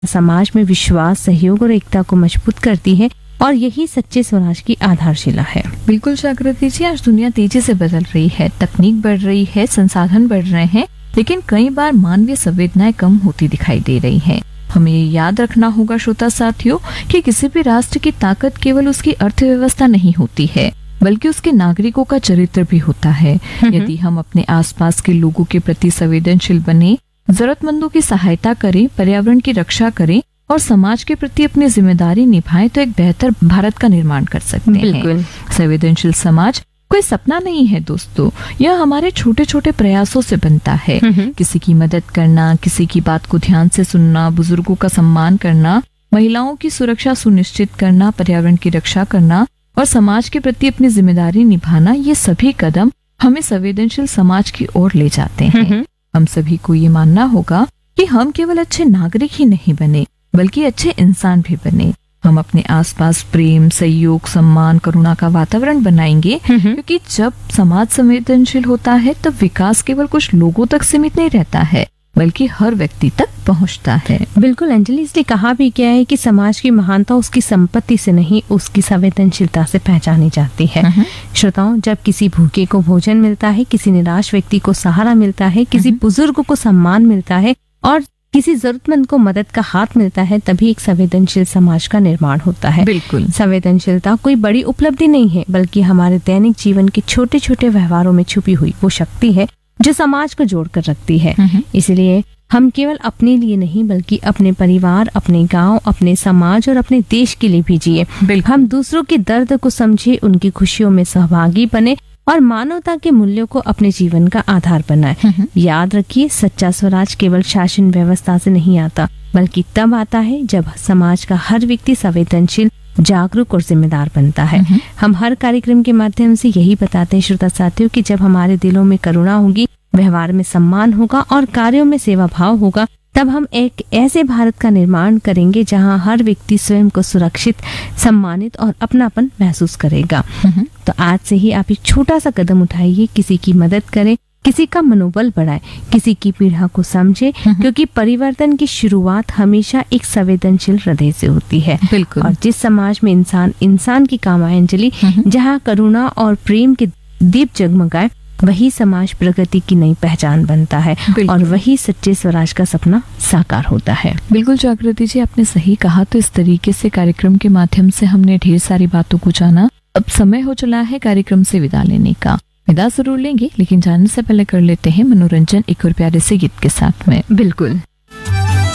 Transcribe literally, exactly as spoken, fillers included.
समाज में विश्वास, सहयोग और एकता को मजबूत करती है और यही सच्चे स्वराज की आधारशिला है। बिल्कुल जागृति जी, आज दुनिया तेजी से बदल रही है, तकनीक बढ़ रही है, संसाधन बढ़ रहे हैं, लेकिन कई बार मानवीय संवेदनाएं कम होती दिखाई दे रही हैं। हमें ये याद रखना होगा श्रोता साथियों कि किसी भी राष्ट्र की ताकत केवल उसकी अर्थव्यवस्था नहीं होती है, बल्कि उसके नागरिकों का चरित्र भी होता है। यदि हम अपने आसपास के लोगों के प्रति संवेदनशील बने, जरूरतमंदों की सहायता करें, पर्यावरण की रक्षा करें और समाज के प्रति अपनी जिम्मेदारी निभाएं, तो एक बेहतर भारत का निर्माण कर सकते हैं। संवेदनशील समाज कोई सपना नहीं है दोस्तों, यह हमारे छोटे छोटे प्रयासों से बनता है। किसी की मदद करना, किसी की बात को ध्यान से सुनना, बुजुर्गों का सम्मान करना, महिलाओं की सुरक्षा सुनिश्चित करना, पर्यावरण की रक्षा करना और समाज के प्रति अपनी जिम्मेदारी निभाना, ये सभी कदम हमें संवेदनशील समाज की ओर ले जाते हैं। हम सभी को ये मानना होगा कि हम केवल अच्छे नागरिक ही नहीं बने, बल्कि अच्छे इंसान भी बने। हम अपने आसपास प्रेम, सहयोग, सम्मान, करुणा का वातावरण बनाएंगे, क्योंकि जब समाज संवेदनशील होता है तब विकास केवल कुछ लोगों तक सीमित नहीं रहता है, बल्कि हर व्यक्ति तक पहुंचता है। बिल्कुल अंजलि, इसलिए कहा भी गया है कि समाज की महानता उसकी संपत्ति से नहीं, उसकी संवेदनशीलता से पहचानी जाती है। श्रोताओं, जब किसी भूखे को भोजन मिलता है, किसी निराश व्यक्ति को सहारा मिलता है, किसी बुजुर्ग को सम्मान मिलता है और किसी जरूरतमंद को मदद का हाथ मिलता है, तभी एक संवेदनशील समाज का निर्माण होता है। बिल्कुल, संवेदनशीलता कोई बड़ी उपलब्धि नहीं है, बल्कि हमारे दैनिक जीवन के छोटे छोटे व्यवहारों में छुपी हुई वो शक्ति है जो समाज को जोड़कर रखती है। इसलिए हम केवल अपने लिए नहीं, बल्कि अपने परिवार, अपने गांव, अपने समाज और अपने देश के लिए भी जिए। हम दूसरों के दर्द को समझे, उनकी खुशियों में सहभागी बने और मानवता के मूल्यों को अपने जीवन का आधार बनाए। याद रखिए, सच्चा स्वराज केवल शासन व्यवस्था से नहीं आता, बल्कि तब आता है जब समाज का हर व्यक्ति संवेदनशील, जागरूक और जिम्मेदार बनता है। हम हर कार्यक्रम के माध्यम से यही बताते हैं श्रोता साथियों कि जब हमारे दिलों में करुणा होगी, व्यवहार में सम्मान होगा और कार्यों में सेवा भाव होगा, तब हम एक ऐसे भारत का निर्माण करेंगे जहां हर व्यक्ति स्वयं को सुरक्षित, सम्मानित और अपनापन महसूस करेगा। तो आज से ही आप एक छोटा सा कदम उठाइए, किसी की मदद करें, किसी का मनोबल बढ़ाए, किसी की पीड़ा को समझे, क्योंकि परिवर्तन की शुरुआत हमेशा एक संवेदनशील हृदय से होती है। बिल्कुल। और जिस समाज में इंसान इंसान की काम आए अंजलि, जहाँ करुणा और प्रेम के दीप जगमगाए, वही समाज प्रगति की नई पहचान बनता है और वही सच्चे स्वराज का सपना साकार होता है। बिल्कुल जागृति जी, आपने सही कहा। तो इस तरीके से कार्यक्रम के माध्यम से हमने ढेर सारी बातों को जाना। अब समय हो चला है कार्यक्रम से विदा लेने का। विदा जरूर लेंगे, लेकिन जाने से पहले कर लेते हैं मनोरंजन एक और प्यारे से गीत के साथ में। बिल्कुल।